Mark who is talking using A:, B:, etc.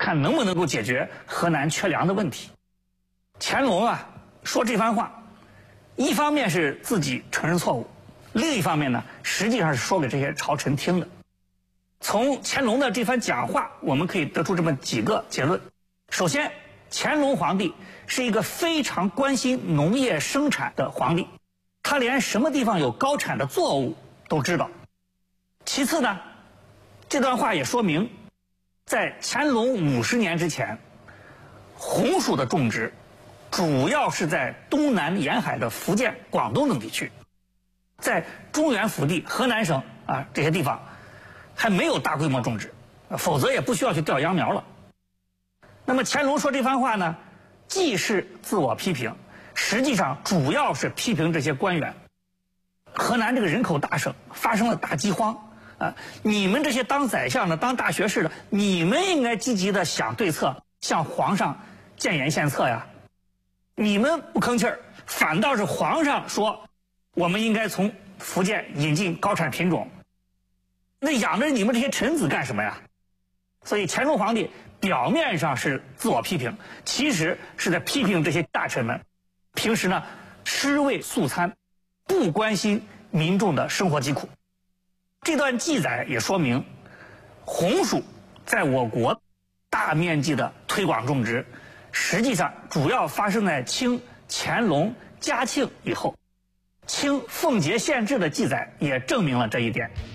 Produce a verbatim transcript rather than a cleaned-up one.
A: 看能不能够解决河南缺粮的问题。乾隆啊说这番话，一方面是自己承认错误，另一方面呢，实际上是说给这些朝臣听的。从乾隆的这番讲话，我们可以得出这么几个结论。首先，乾隆皇帝是一个非常关心农业生产的皇帝，他连什么地方有高产的作物都知道。其次呢，这段话也说明，在乾隆五十年之前，红薯的种植主要是在东南沿海的福建、广东等地区，在中原腹地、河南省啊这些地方还没有大规模种植，否则也不需要去调秧苗了。那么乾隆说这番话呢，既是自我批评，实际上主要是批评这些官员。河南这个人口大省发生了大饥荒啊，你们这些当宰相的、当大学士的，你们应该积极的想对策，向皇上建言献策呀。你们不吭气儿，反倒是皇上说我们应该从福建引进高产品种，那养着你们这些臣子干什么呀？所以乾隆皇帝表面上是自我批评，其实是在批评这些大臣们平时呢吃味素餐，不关心民众的生活疾苦。这段记载也说明，红薯在我国大面积的推广种植，实际上主要发生在清乾隆、嘉庆以后。清奉节县志的记载也证明了这一点。